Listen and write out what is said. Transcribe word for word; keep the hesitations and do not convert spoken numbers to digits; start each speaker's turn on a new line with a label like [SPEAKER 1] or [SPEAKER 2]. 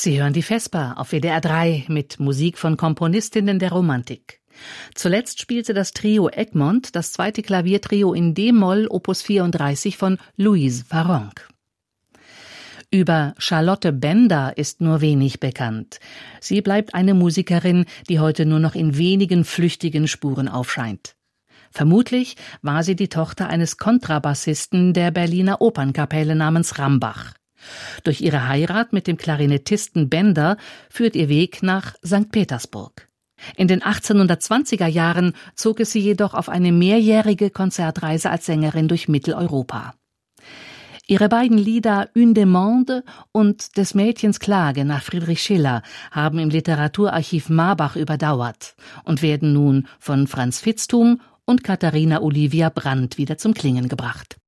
[SPEAKER 1] Sie hören die Vesper auf W D R drei mit Musik von Komponistinnen der Romantik. Zuletzt spielte das Trio Egmont das zweite Klaviertrio in D-Moll Opus vierunddreißig von Louise Farrenc. Über Charlotte Bender ist nur wenig bekannt. Sie bleibt eine Musikerin, die heute nur noch in wenigen flüchtigen Spuren aufscheint. Vermutlich war sie die Tochter eines Kontrabassisten der Berliner Opernkapelle namens Rambach. Durch ihre Heirat mit dem Klarinettisten Bender führt ihr Weg nach Sankt Petersburg. In den achtzehnhundertzwanziger Jahren zog es sie jedoch auf eine mehrjährige Konzertreise als Sängerin durch Mitteleuropa. Ihre beiden Lieder Une Demande und Des Mädchens Klage nach Friedrich Schiller haben im Literaturarchiv Marbach überdauert und werden nun von Franz Vitzthum und Katharina Olivia Brandt wieder zum Klingen gebracht.